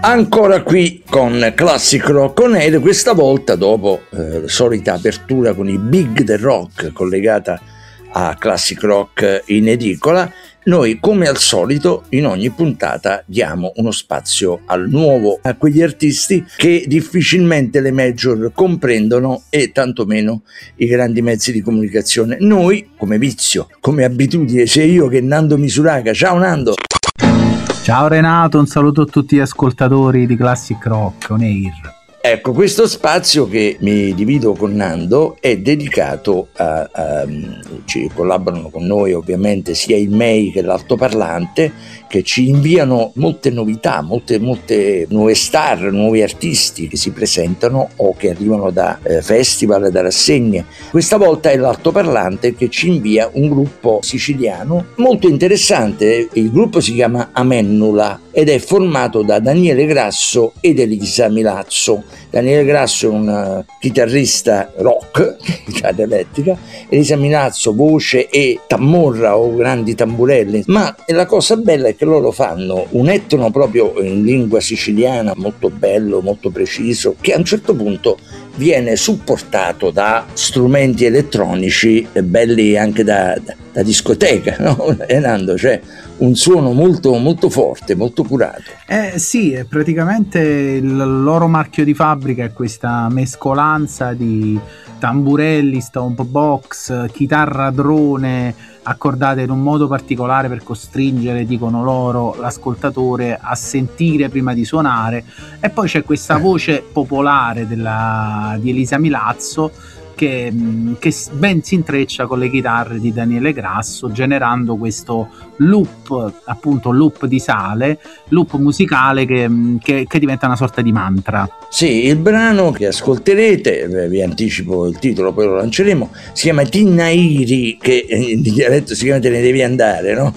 Ancora qui con Classic Rock On Air, questa volta dopo la solita apertura con i Big del Rock collegata a Classic Rock in edicola. Noi, come al solito, in ogni puntata diamo uno spazio al nuovo, a quegli artisti che difficilmente le major comprendono e tantomeno i grandi mezzi di comunicazione. Noi, come vizio, come abitudine, sia io che Nando Misuraga. Ciao Nando! Ciao Renato, un saluto a tutti gli ascoltatori di Classic Rock On Air. Ecco, questo spazio che mi divido con Nando è dedicato ci collaborano con noi ovviamente sia il MEI che l'altoparlante, che ci inviano molte novità, molte nuove star, nuovi artisti che si presentano o che arrivano da festival, da rassegne. Questa volta è l'altoparlante che ci invia un gruppo siciliano molto interessante. Il gruppo si chiama Amennula ed è formato da Daniele Grasso ed Elisa Milazzo. Daniele Grasso è un chitarrista rock, chitarra elettrica, Elisa Milazzo voce e tammorra o grandi tamburelli, ma la cosa bella è che loro fanno un etno proprio in lingua siciliana molto bello, molto preciso, che a un certo punto viene supportato da strumenti elettronici belli anche da discoteca, no? Nando, cioè un suono molto forte, molto curato. Sì, praticamente il loro marchio di fabbrica è questa mescolanza di tamburelli, stomp box, chitarra drone accordate in un modo particolare per costringere, dicono loro, l'ascoltatore a sentire prima di suonare, e poi c'è questa voce popolare di Elisa Milazzo che ben si intreccia con le chitarre di Daniele Grasso, generando questo loop, appunto loop di sale, loop musicale che diventa una sorta di mantra. Sì, il brano che ascolterete, vi anticipo il titolo, poi lo lanceremo, si chiama Tinnairi, che in dialetto si chiama Te ne devi andare, no?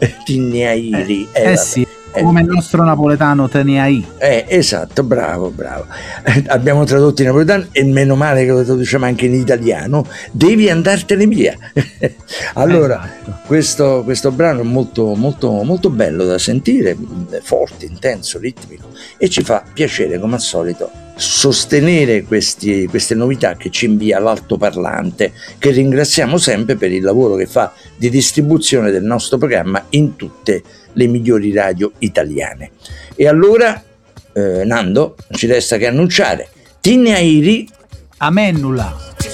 Tinnairi. Sì. Come il nostro napoletano te ne hai. Esatto, bravo. Abbiamo tradotto in napoletano e meno male che lo traduciamo anche in italiano. Devi andartene via. Allora, esatto. Questo brano è molto bello da sentire, forte, intenso, ritmico, e ci fa piacere, come al solito, sostenere queste novità che ci invia l'altoparlante, che ringraziamo sempre per il lavoro che fa di distribuzione del nostro programma in tutte le migliori radio italiane. E allora Nando, non ci resta che annunciare Tinnairi Amennula.